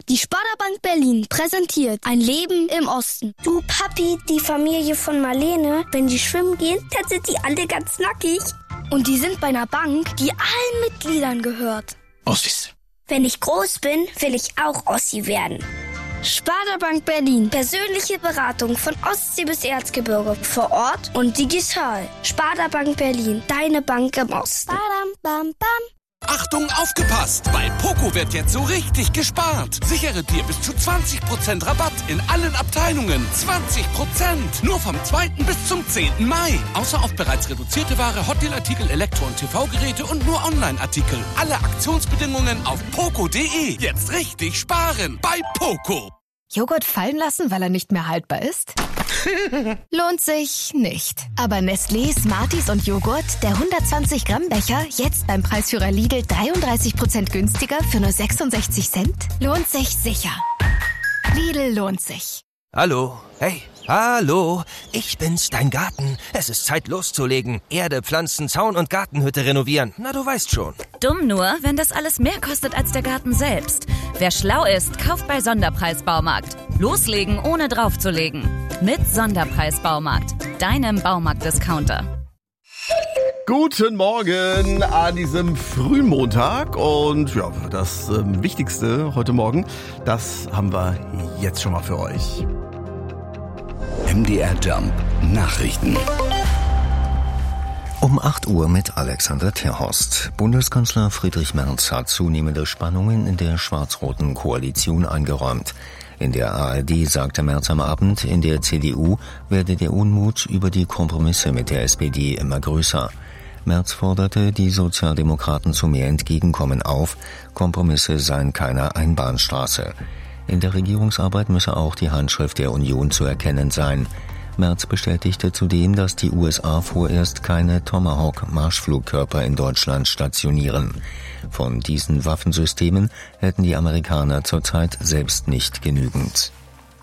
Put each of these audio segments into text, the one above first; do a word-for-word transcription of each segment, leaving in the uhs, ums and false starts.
Die Sparda-Bank Berlin präsentiert ein Leben im Osten. Du Papi, die Familie von Marlene, wenn die schwimmen gehen, dann sind die alle ganz nackig. Und die sind bei einer Bank, die allen Mitgliedern gehört. Ossis. Wenn ich groß bin, will ich auch Ossi werden. Sparda-Bank Berlin. Persönliche Beratung von Ostsee bis Erzgebirge. Vor Ort und digital. Sparda-Bank Berlin. Deine Bank im Osten. Badam, bam, bam. Achtung, aufgepasst! Bei Poco wird jetzt so richtig gespart. Sichere dir bis zu zwanzig Prozent Rabatt in allen Abteilungen. zwanzig Prozent! Nur vom zweiten bis zum zehnten Mai. Außer auf bereits reduzierte Ware, Hotdeal-Artikel, Elektro- und T V-Geräte und nur Online-Artikel. Alle Aktionsbedingungen auf poco punkt de. Jetzt richtig sparen bei Poco. Joghurt fallen lassen, weil er nicht mehr haltbar ist? Lohnt sich nicht. Aber Nestlé, Smarties und Joghurt, der hundertzwanzig Gramm Becher, jetzt beim Preisführer Lidl dreiunddreißig Prozent günstiger für nur sechsundsechzig Cent? Lohnt sich sicher. Lidl lohnt sich. Hallo, hey, hallo, ich bin's, dein Garten. Es ist Zeit loszulegen. Erde, Pflanzen, Zaun und Gartenhütte renovieren. Na, du weißt schon. Dumm nur, wenn das alles mehr kostet als der Garten selbst. Wer schlau ist, kauft bei Sonderpreis Baumarkt. Loslegen, ohne draufzulegen. Mit Sonderpreis Baumarkt, deinem Baumarkt-Discounter. Guten Morgen an diesem frühen Montag und ja, das äh, Wichtigste heute Morgen, das haben wir jetzt schon mal für euch. M D R Jump Nachrichten. Um acht Uhr mit Alexander Terhorst. Bundeskanzler Friedrich Merz hat zunehmende Spannungen in der schwarz-roten Koalition eingeräumt. In der A R D sagte Merz am Abend, in der C D U werde der Unmut über die Kompromisse mit der S P D immer größer. Merz forderte die Sozialdemokraten zu mehr Entgegenkommen auf. Kompromisse seien keine Einbahnstraße. In der Regierungsarbeit müsse auch die Handschrift der Union zu erkennen sein. Merz bestätigte zudem, dass die U S A vorerst keine Tomahawk-Marschflugkörper in Deutschland stationieren. Von diesen Waffensystemen hätten die Amerikaner zurzeit selbst nicht genügend.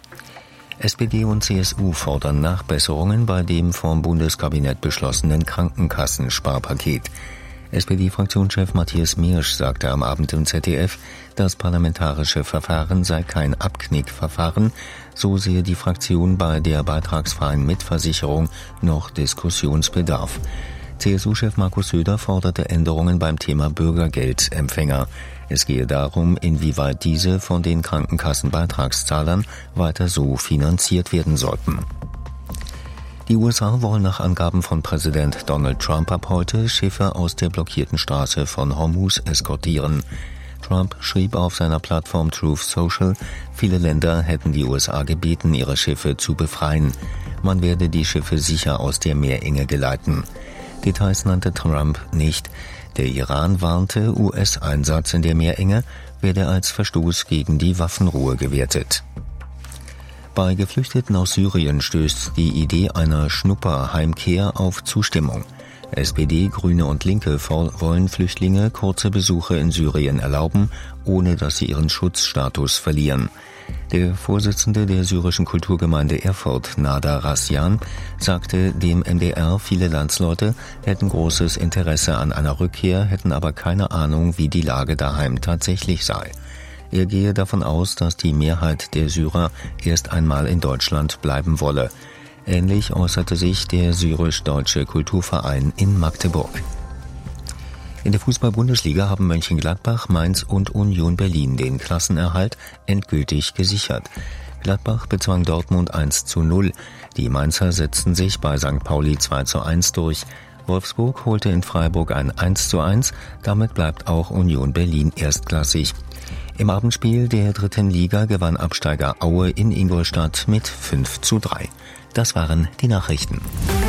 S P D und C S U fordern Nachbesserungen bei dem vom Bundeskabinett beschlossenen Krankenkassensparpaket. S P D-Fraktionschef Matthias Miersch sagte am Abend im Z D F, das parlamentarische Verfahren sei kein Abknickverfahren, so sehe die Fraktion bei der beitragsfreien Mitversicherung noch Diskussionsbedarf. C S U-Chef Markus Söder forderte Änderungen beim Thema Bürgergeldempfänger. Es gehe darum, inwieweit diese von den Krankenkassenbeitragszahlern weiter so finanziert werden sollten. Die U S A wollen nach Angaben von Präsident Donald Trump ab heute Schiffe aus der blockierten Straße von Hormuz eskortieren. Trump schrieb auf seiner Plattform Truth Social, viele Länder hätten die U S A gebeten, ihre Schiffe zu befreien. Man werde die Schiffe sicher aus der Meerenge geleiten. Details nannte Trump nicht. Der Iran warnte, U S-Einsatz in der Meerenge werde als Verstoß gegen die Waffenruhe gewertet. Bei Geflüchteten aus Syrien stößt die Idee einer Schnupperheimkehr auf Zustimmung. S P D, Grüne und Linke wollen Flüchtlinge kurze Besuche in Syrien erlauben, ohne dass sie ihren Schutzstatus verlieren. Der Vorsitzende der syrischen Kulturgemeinde Erfurt, Nader Rasyan, sagte dem M D R, viele Landsleute hätten großes Interesse an einer Rückkehr, hätten aber keine Ahnung, wie die Lage daheim tatsächlich sei. Er gehe davon aus, dass die Mehrheit der Syrer erst einmal in Deutschland bleiben wolle. Ähnlich äußerte sich der syrisch-deutsche Kulturverein in Magdeburg. In der Fußball-Bundesliga haben Mönchengladbach, Mainz und Union Berlin den Klassenerhalt endgültig gesichert. Gladbach bezwang Dortmund eins zu null. Die Mainzer setzten sich bei Sankt Pauli zwei zu eins durch. Wolfsburg holte in Freiburg ein eins zu eins. Damit bleibt auch Union Berlin erstklassig. Im Abendspiel der dritten Liga gewann Absteiger Aue in Ingolstadt mit fünf zu drei. Das waren die Nachrichten.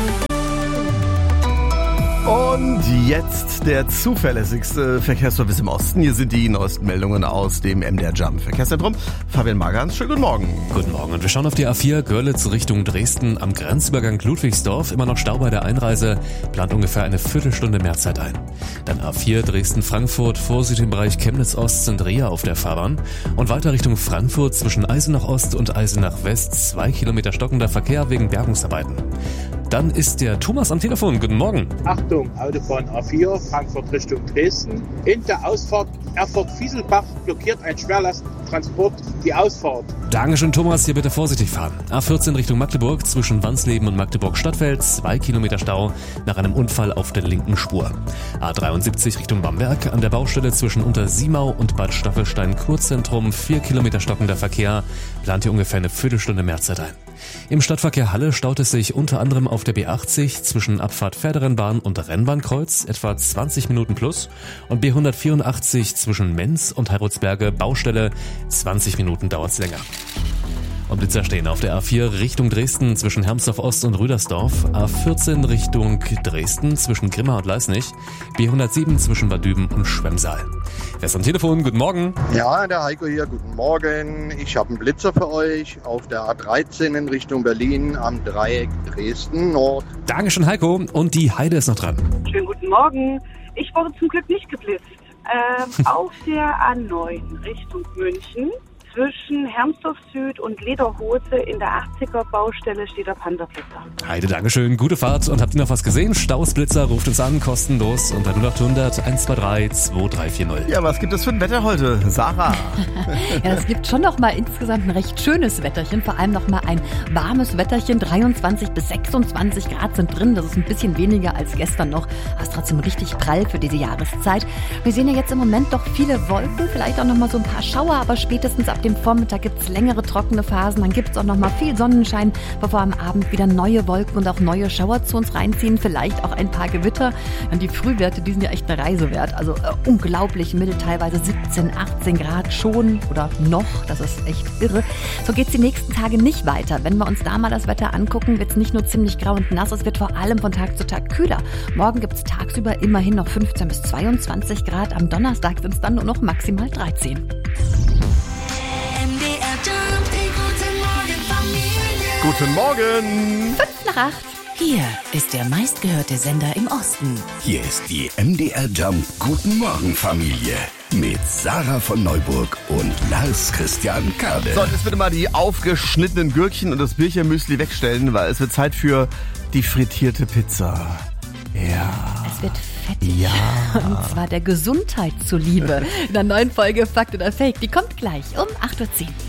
Und jetzt der zuverlässigste Verkehrsservice im Osten. Hier sind die neuesten Meldungen aus dem M D R Jump Verkehrszentrum. Fabian Magans, schönen guten Morgen. Guten Morgen. Und wir schauen auf die A vier Görlitz Richtung Dresden am Grenzübergang Ludwigsdorf. Immer noch Stau bei der Einreise. Plant ungefähr eine Viertelstunde mehr Zeit ein. Dann A vier Dresden-Frankfurt. Vorsicht im Bereich Chemnitz-Ost sind Reher auf der Fahrbahn. Und weiter Richtung Frankfurt zwischen Eisenach Ost und Eisenach West. Zwei Kilometer stockender Verkehr wegen Bergungsarbeiten. Dann ist der Thomas am Telefon. Guten Morgen. Achtung, Autobahn A vier, Frankfurt Richtung Dresden. In der Ausfahrt Erfurt-Fieselbach blockiert ein Schwerlast Transport die Ausfahrt. Dankeschön, Thomas. Hier bitte vorsichtig fahren. A vierzehn Richtung Magdeburg zwischen Wansleben und Magdeburg-Stadtfeld. Zwei Kilometer Stau nach einem Unfall auf der linken Spur. A dreiundsiebzig Richtung Bamberg an der Baustelle zwischen Untersiemau und Bad Staffelstein-Kurzentrum. Vier Kilometer stockender Verkehr. Plant hier ungefähr eine Viertelstunde Mehrzeit ein. Im Stadtverkehr Halle staut es sich unter anderem auf der B achtzig zwischen Abfahrt Pferderennbahn und Rennbahnkreuz etwa zwanzig Minuten plus und B hundertvierundachtzig zwischen Menz und Herodsberge Baustelle zwanzig Minuten dauert's länger. Und Blitzer stehen auf der A vier Richtung Dresden zwischen Hermsdorf Ost und Rüdersdorf, A vierzehn Richtung Dresden zwischen Grimma und Leisnig, B hundertsieben zwischen Bad Düben und Schwemmsaal. Wer ist am Telefon? Guten Morgen. Ja, der Heiko hier. Guten Morgen. Ich habe einen Blitzer für euch auf der A dreizehn in Richtung Berlin am Dreieck Dresden Nord. Dankeschön, Heiko. Und die Heide ist noch dran. Schönen guten Morgen. Ich wurde zum Glück nicht geblitzt. Ähm, auf der A neun Richtung München. Zwischen Hermsdorf Süd und Lederhose in der achtziger Baustelle steht der Panzerblitzer. Heide, Dankeschön, gute Fahrt. Und habt ihr noch was gesehen? Stausblitzer ruft uns an, kostenlos unter null acht hundert eins zwei drei zwei drei vier null. Ja, was gibt es für ein Wetter heute, Sarah? Ja, es gibt schon noch mal insgesamt ein recht schönes Wetterchen, vor allem noch mal ein warmes Wetterchen. dreiundzwanzig bis sechsundzwanzig Grad sind drin, das ist ein bisschen weniger als gestern noch. Das ist trotzdem richtig prall für diese Jahreszeit. Wir sehen ja jetzt im Moment doch viele Wolken, vielleicht auch noch mal so ein paar Schauer, aber spätestens ab dem Vormittag gibt es längere trockene Phasen, dann gibt es auch noch mal viel Sonnenschein, bevor am Abend wieder neue Wolken und auch neue Schauer zu uns reinziehen, vielleicht auch ein paar Gewitter. Und die Frühwerte, die sind ja echt eine Reise wert, also äh, unglaublich mild, teilweise siebzehn, achtzehn Grad schon oder noch, das ist echt irre. So geht es die nächsten Tage nicht weiter. Wenn wir uns da mal das Wetter angucken, wird es nicht nur ziemlich grau und nass, es wird vor allem von Tag zu Tag kühler. Morgen gibt es tagsüber immerhin noch fünfzehn bis zweiundzwanzig Grad, am Donnerstag sind es dann nur noch maximal dreizehn. Guten Morgen! Fünf nach acht. Hier ist der meistgehörte Sender im Osten. Hier ist die M D R Jump Guten Morgen Familie mit Sarah von Neuburg und Lars Christian Kade. So, jetzt bitte mal die aufgeschnittenen Gürkchen und das Birchermüsli wegstellen, weil es wird Zeit für die frittierte Pizza. Ja. Es wird fettig. Ja. Und zwar der Gesundheit zuliebe. In der neuen Folge Fakt oder Fake, die kommt gleich um acht Uhr zehn.